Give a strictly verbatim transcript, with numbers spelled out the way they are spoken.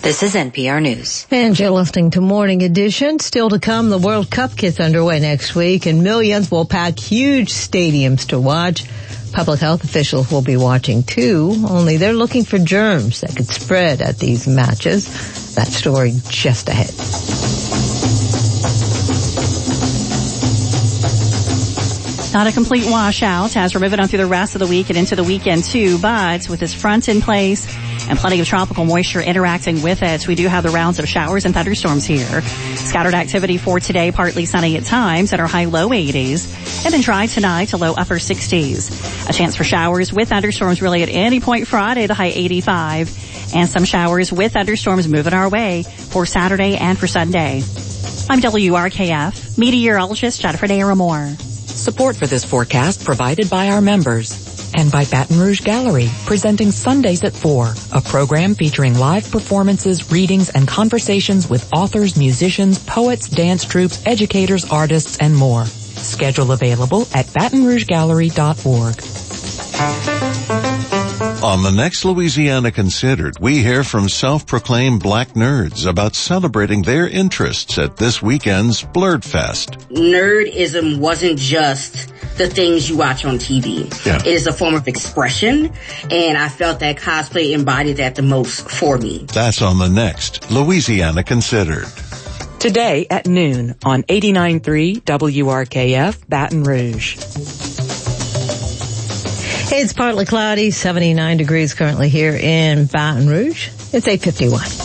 This is N P R News. And you're listening to Morning Edition. Still to come, the World Cup gets underway next week, and millions will pack huge stadiums to watch. Public health officials will be watching too, only they're looking for germs that could spread at these matches. That story just ahead. Not a complete washout as we're moving on through the rest of the week and into the weekend too, but with this front in place and plenty of tropical moisture interacting with it, we do have the rounds of showers and thunderstorms here. Scattered activity for today, partly sunny at times at our high low eighties, and then dry tonight to low upper sixties. A chance for showers with thunderstorms really at any point Friday, the high eighty-five, and some showers with thunderstorms moving our way for Saturday and for Sunday. I'm W R K F meteorologist Jennifer Naramore. Support for this forecast provided by our members and by Baton Rouge Gallery, presenting Sundays at four, a program featuring live performances, readings, and conversations with authors, musicians, poets, dance troupes, educators, artists, and more. Schedule available at baton rouge gallery dot org. On the next Louisiana Considered, we hear from self-proclaimed black nerds about celebrating their interests at this weekend's Blurred Fest. Nerdism wasn't just the things you watch on T V. Yeah. It is a form of expression, and I felt that cosplay embodied that the most for me. That's on the next Louisiana Considered. Today at noon on eighty-nine point three W R K F Baton Rouge. It's partly cloudy, seventy-nine degrees currently here in Baton Rouge. It's eight fifty-one.